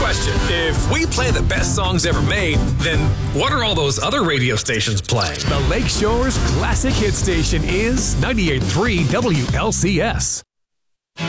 question. If we play the best songs ever made, then what are all those other radio stations playing? The Lakeshore's classic hit station is 98.3 WLCS.